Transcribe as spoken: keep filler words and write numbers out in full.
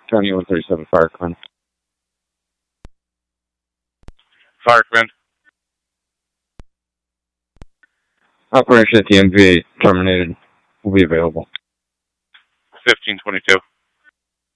County one thirty-seven Fire Command. Fire Command. Operation at the M V A terminated. Will be available. fifteen twenty-two.